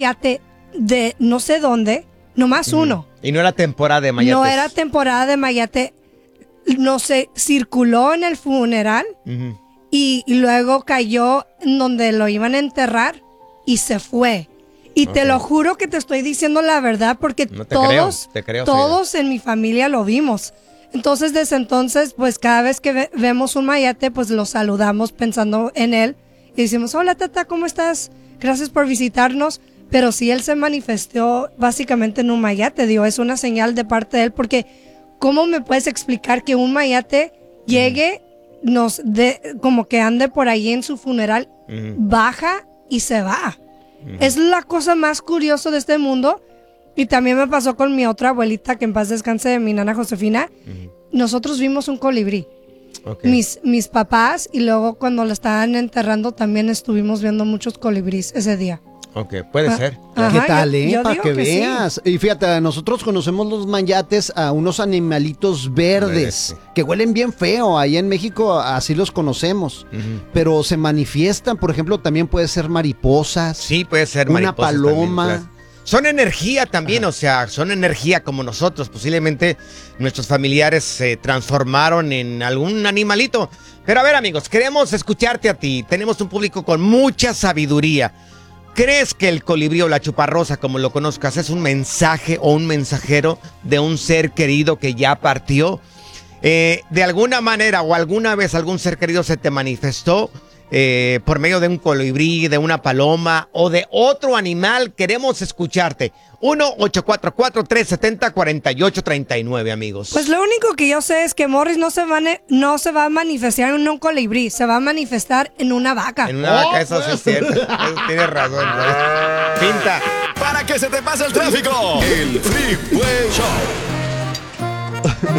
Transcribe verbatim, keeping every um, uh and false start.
mayate de no sé dónde, nomás uh-huh. uno. Y no era temporada de mayates. No era temporada de mayate. No sé, circuló en el funeral uh-huh. y, y luego cayó en donde lo iban a enterrar y se fue. Y okay. te lo juro que te estoy diciendo la verdad porque no te todos, creo, te creo, todos sí. en mi familia lo vimos. Entonces, desde entonces, pues cada vez que ve- vemos un mayate, pues lo saludamos pensando en él. Y decimos, hola tata, ¿cómo estás? Gracias por visitarnos. Pero sí, él se manifestó básicamente en un mayate. Digo, es una señal de parte de él porque ¿cómo me puedes explicar que un mayate llegue, mm. nos de, como que ande por ahí en su funeral, mm. baja y se va? Mm. Es la cosa más curiosa de este mundo. Y también me pasó con mi otra abuelita, que en paz descanse, mi nana Josefina. Mm. Nosotros vimos un colibrí. Okay. Mis, mis papás, y luego cuando la estaban enterrando también estuvimos viendo muchos colibríes ese día. Ok, puede ah, ser. Ajá, ¿qué tal, eh? Para que, que veas. Sí. Y fíjate, nosotros conocemos los mayates a unos animalitos verdes Merece. que huelen bien feo. Allá en México así los conocemos. Uh-huh. Pero se manifiestan, por ejemplo, también puede ser mariposas. Sí, puede ser una paloma. También, claro. Son energía también, Ajá. o sea, son energía como nosotros. Posiblemente nuestros familiares se transformaron en algún animalito. Pero a ver, amigos, queremos escucharte a ti. Tenemos un público con mucha sabiduría. ¿Crees que el colibrí o la chuparrosa, como lo conozcas, es un mensaje o un mensajero de un ser querido que ya partió? Eh, de alguna manera o alguna vez algún ser querido se te manifestó eh, por medio de un colibrí, de una paloma o de otro animal. Queremos escucharte. uno ocho cuatro cuatro, tres siete cero, cuatro ocho tres nueve, amigos. Pues lo único que yo sé es que Morris no se va a, ne- no se va a manifestar en un colibrí, se va a manifestar en una vaca. En una oh, vaca, eso pues. sí es cierto. Tienes razón. ¿No? Pinta. Para que se te pase el tráfico, el Freeway Show